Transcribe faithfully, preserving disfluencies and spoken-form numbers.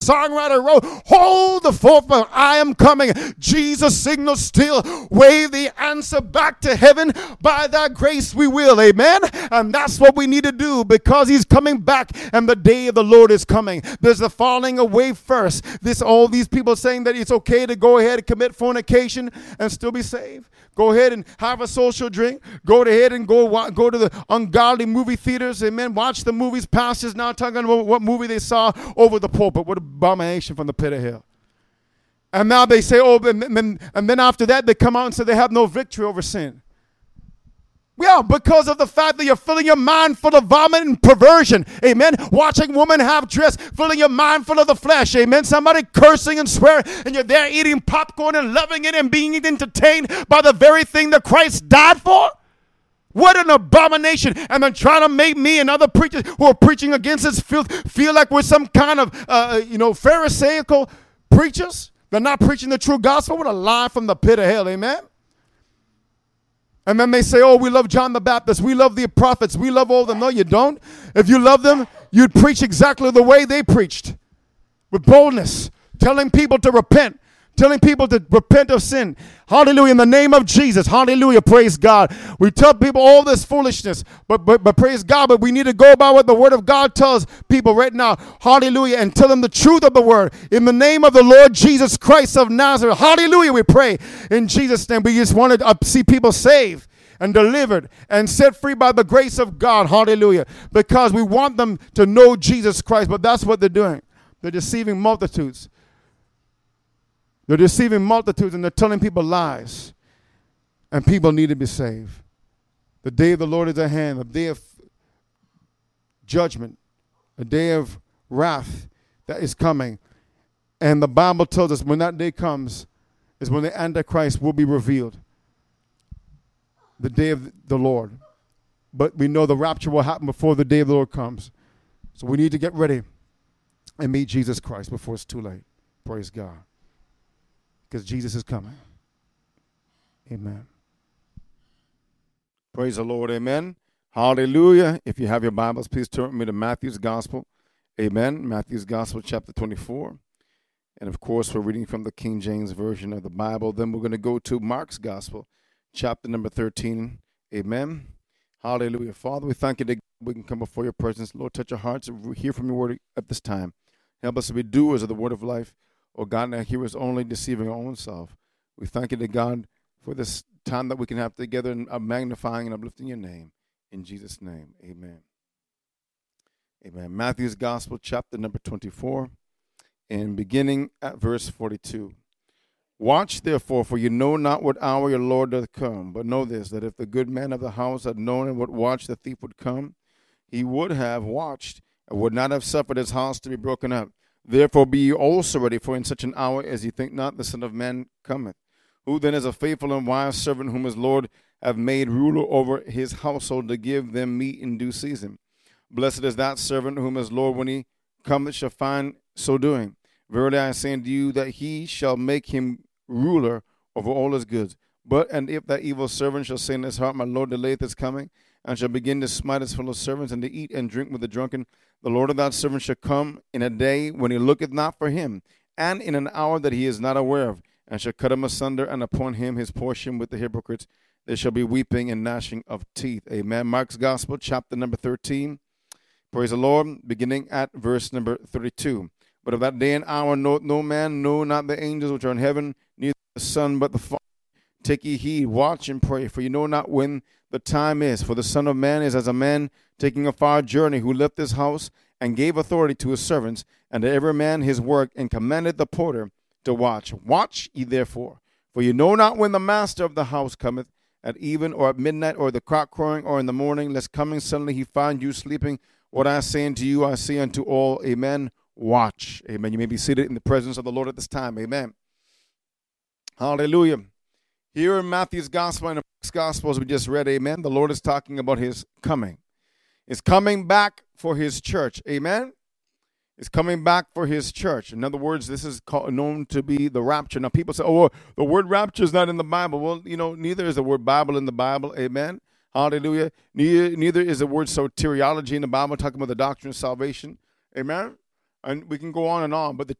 songwriter wrote, hold the fort, for I am coming. Jesus signals still, wave the answer back to heaven. By thy grace we will, amen. And that's what we need to do, because he's coming back and the day of the Lord is coming. There's the falling away first. This all these people saying that it's okay to go ahead and commit fornication and still be saved. Go ahead and have a social drink. Go ahead and go go to the ungodly movie theaters. Amen. Watch the movies. Pastors now talking about what movie they saw over the pulpit. What abomination from the pit of hell. And now they say, oh, and then, and then after that they come out and say they have no victory over sin. Yeah, because of the fact that you're filling your mind full of vomit and perversion. Amen. Watching women have dress, filling your mind full of the flesh. Amen. Somebody cursing and swearing, and you're there eating popcorn and loving it and being entertained by the very thing that Christ died for. What an abomination. And then trying to make me and other preachers who are preaching against this feel, feel like we're some kind of, uh, you know, Pharisaical preachers. They're not preaching the true gospel. What a lie from the pit of hell. Amen. And then they say, oh, we love John the Baptist. We love the prophets. We love all of them. No, you don't. If you love them, you'd preach exactly the way they preached. With boldness. Telling people to repent. Telling people to repent of sin. Hallelujah. In the name of Jesus. Hallelujah. Praise God. We tell people all this foolishness. But, but, but praise God. But we need to go by what the word of God tells people right now. Hallelujah. And tell them the truth of the word. In the name of the Lord Jesus Christ of Nazareth. Hallelujah. We pray in Jesus' name. We just want to uh, see people saved and delivered and set free by the grace of God. Hallelujah. Because we want them to know Jesus Christ. But that's what they're doing. They're deceiving multitudes. They're deceiving multitudes and they're telling people lies. And people need to be saved. The day of the Lord is at hand. A day of judgment. A day of wrath that is coming. And the Bible tells us when that day comes is when the Antichrist will be revealed. The day of the Lord. But we know the rapture will happen before the day of the Lord comes. So we need to get ready and meet Jesus Christ before it's too late. Praise God. Because Jesus is coming. Amen. Praise the Lord. Amen. Hallelujah. If you have your Bibles, please turn with me to Matthew's Gospel. Amen. Matthew's Gospel, chapter twenty-four. And, of course, we're reading from the King James Version of the Bible. Then we're going to go to Mark's Gospel, chapter number thirteen. Amen. Hallelujah. Father, we thank you that we can come before your presence. Lord, touch our hearts and hear from your word at this time. Help us to be doers of the word of life. Oh, God, now hear us only deceiving our own self. We thank you to God for this time that we can have together and uh, magnifying and uplifting your name. In Jesus' name, amen. Amen. Matthew's Gospel, chapter number twenty-four, and beginning at verse forty-two. Watch, therefore, for you know not what hour your Lord doth come. But know this, that if the good man of the house had known in what watch the thief would come, he would have watched and would not have suffered his house to be broken up. Therefore be ye also ready, for in such an hour as ye think not, the Son of Man cometh. Who then is a faithful and wise servant, whom his Lord hath made ruler over his household, to give them meat in due season? Blessed is that servant, whom his Lord, when he cometh, shall find so doing. Verily I say unto you, that he shall make him ruler over all his goods. But and if that evil servant shall say in his heart, my Lord delayeth his coming, and shall begin to smite his fellow servants, and to eat and drink with the drunken, the Lord of that servant shall come in a day when he looketh not for him, and in an hour that he is not aware of, and shall cut him asunder, and appoint him his portion with the hypocrites. There shall be weeping and gnashing of teeth. Amen. Mark's Gospel, chapter number thirteen. Praise the Lord, beginning at verse number thirty-two. But of that day and hour knoweth no man, no, not the angels which are in heaven, neither the Son, but the Father. Take ye heed, watch and pray, for you know not when the time is. For the Son of Man is as a man taking a far journey, who left his house and gave authority to his servants, and to every man his work, and commanded the porter to watch. Watch ye therefore, for you know not when the master of the house cometh, at even, or at midnight, or the cock crowing, or in the morning, lest coming suddenly he find you sleeping. What I say unto you, I say unto all, amen. Watch. Amen. You may be seated in the presence of the Lord at this time. Amen. Hallelujah. Here in Matthew's Gospel and Mark's Gospel, as we just read, amen, the Lord is talking about his coming. He's coming back for his church. Amen. He's coming back for his church. In other words, this is called, known to be the rapture. Now, people say, oh, well, the word rapture is not in the Bible. Well, you know, neither is the word Bible in the Bible. Amen. Hallelujah. Neither, neither is the word soteriology in the Bible, talking about the doctrine of salvation. Amen. And we can go on and on. But the